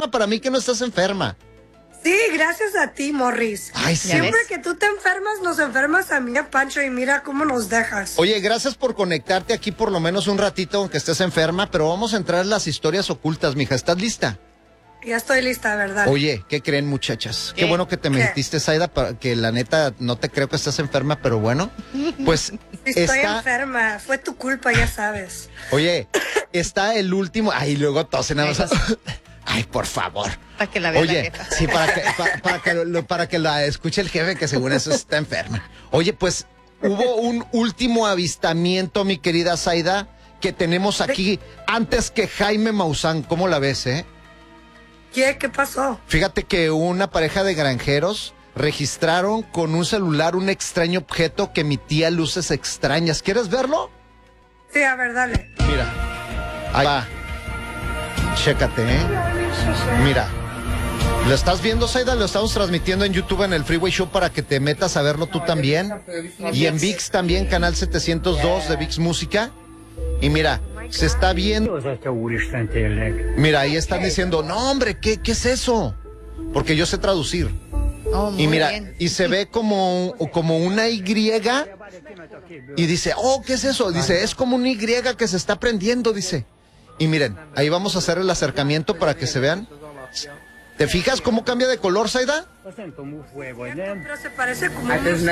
enferma, para mí que no estás enferma. Sí, gracias a ti, Morris. Ay, sí. Siempre que tú te enfermas, nos enfermas a mí, a Pancho, y mira cómo nos dejas. Oye, gracias por conectarte aquí por lo menos un ratito, aunque estés enferma, pero vamos a entrar en las historias ocultas, mija. ¿Estás lista? Ya estoy lista, ¿verdad? Oye, ¿qué creen, muchachas? ¿Qué? Qué bueno que te metiste, Zaida, que la neta no te creo que estás enferma, pero bueno, pues Sí, estoy enferma, fue tu culpa, ya sabes. Oye, está el último... Ay, luego tosen nada más. Ay, por favor. Para que la vea la Oye, jefa. sí, para que la escuche el jefe, que según eso está enferma. Oye, pues hubo un último avistamiento, mi querida Zaida, que tenemos aquí antes que Jaime Maussan. ¿Cómo la ves, ¿Qué pasó? Fíjate que una pareja de granjeros registraron con un celular un extraño objeto que emitía luces extrañas. ¿Quieres verlo? Sí, a ver, dale. Mira, ahí va. Chécate, Mira. ¿Lo estás viendo, Zaida? Lo estamos transmitiendo en YouTube en el Freeway Show para que te metas a verlo tú también. Y en ViX también, canal 702 de ViX Música. Y mira, se está viendo. Mira, ahí están diciendo, no, hombre, ¿qué es eso? Porque yo sé traducir. Oh, Y mira, bien. y se ve como una Y. Y dice, oh, ¿qué es eso? Dice, es como una Y que se está prendiendo, dice. Y miren, ahí vamos a hacer el acercamiento para que se vean. ¿Te fijas cómo cambia de color, Zaida? Pero se parece como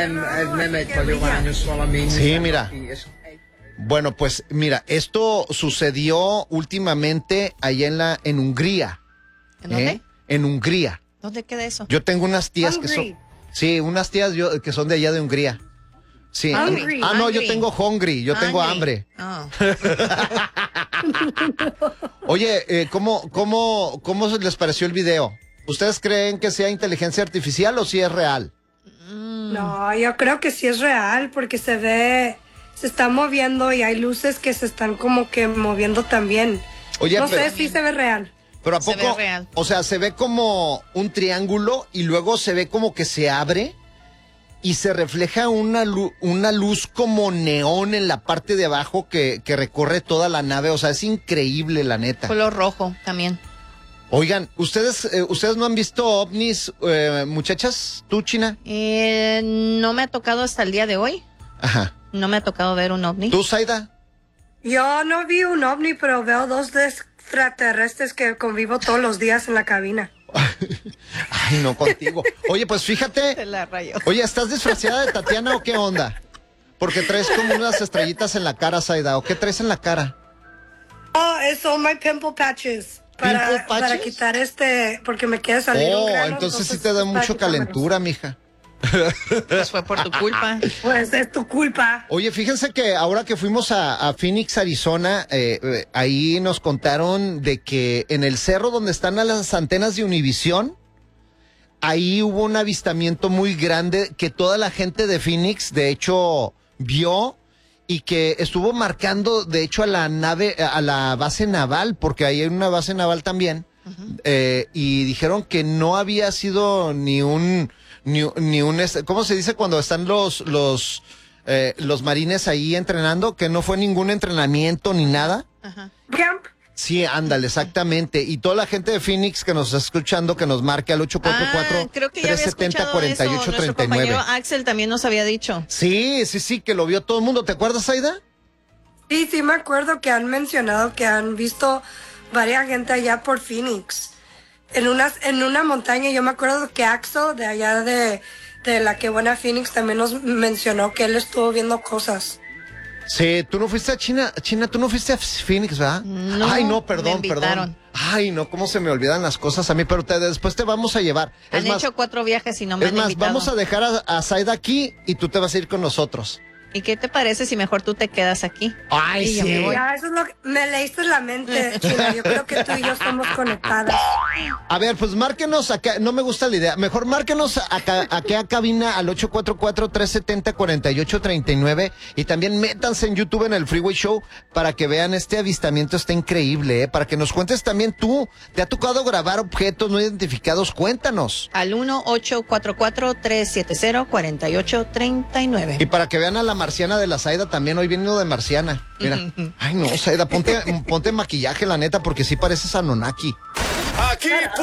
Sí, mira. Bueno, pues mira, esto sucedió últimamente allá en Hungría. ¿En dónde? En Hungría. ¿Dónde queda eso? Yo tengo unas tías que Hungry. son... Sí, unas tías que son de allá de Hungría. Sí. Hungry. Ah, no, yo Hungry. tengo hungry, yo tengo hambre. Oh. Oye, ¿cómo les pareció el video? ¿Ustedes creen que sea inteligencia artificial o si es real? No, yo creo que sí es real, porque se está moviendo y hay luces que se están como que moviendo también. Oye, No pero, sé si se ve real. pero ¿a Se poco? ve real. O sea, se ve como un triángulo y luego se ve como que se abre y se refleja una luz como neón en la parte de abajo que recorre toda la nave. O sea, es increíble, la neta. Color rojo también. Oigan, ¿ustedes no han visto ovnis, muchachas? ¿Tú, China? No me ha tocado hasta el día de hoy. Ajá. No me ha tocado ver un ovni. ¿Tú, Zaida? Yo no vi un ovni, pero veo dos extraterrestres que convivo todos los días en la cabina. Ay, no contigo. Oye, pues fíjate. Se la rayó. Oye, ¿estás disfrazada de Tatiana o qué onda? Porque traes como unas estrellitas en la cara, Zaida. ¿O qué traes en la cara? Oh, son my pimple patches. ¿Pimple Para patches? quitar porque me quiere salir un grano. Entonces sí te da para mucho quitármelos. calentura, mija. Pues fue por tu culpa. Pues es tu culpa. Oye, fíjense que ahora que fuimos a Phoenix, Arizona, ahí nos contaron de que en el cerro donde están las antenas de Univisión, ahí hubo un avistamiento muy grande que toda la gente de Phoenix, de hecho, vio y que estuvo marcando, de hecho, a la base naval, porque ahí hay una base naval también, y dijeron que no había sido ni un ¿cómo se dice cuando están los marines ahí entrenando? Que no fue ningún entrenamiento ni nada. Ajá. Camp. Sí, ándale, exactamente. Y toda la gente de Phoenix que nos está escuchando, que nos marque al Creo que ya había escuchado eso. Nuestro compañero 844-370-4839. Axel también nos había dicho. Sí, que lo vio todo el mundo. ¿Te acuerdas, Aida? Sí, me acuerdo que han mencionado que han visto varias gente allá por Phoenix. En una montaña. Yo me acuerdo que Axel, de allá de la que buena Phoenix, también nos mencionó que él estuvo viendo cosas. Sí, tú no fuiste a China, tú no fuiste a Phoenix, ¿verdad? No, Ay, no, me perdón. invitaron. Ay, no, cómo se me olvidan las cosas a mí, pero después te vamos a llevar. Han hecho 4 viajes y no me Es han más, invitado. vamos a dejar a Zaida aquí y tú te vas a ir con nosotros. ¿Y qué te parece si mejor tú te quedas aquí? Ay, Y yo sí. me voy. Ya, eso es lo que me leíste la mente, China. Yo creo que tú y yo estamos conectadas. A ver, pues márquenos acá, no me gusta la idea. Mejor márquenos acá a cabina al 844-370-4839 y también métanse en YouTube en el Freeway Show para que vean este avistamiento, está increíble, ¿eh? Para que nos cuentes también tú, ¿te ha tocado grabar objetos no identificados? Cuéntanos. Al 1-844-370-4839. Y para que vean a la marciana de la Zaida también, hoy vino de marciana. Mira. Ay, no, Zaida, ponte maquillaje, la neta, porque sí pareces Anunnaki. Aquí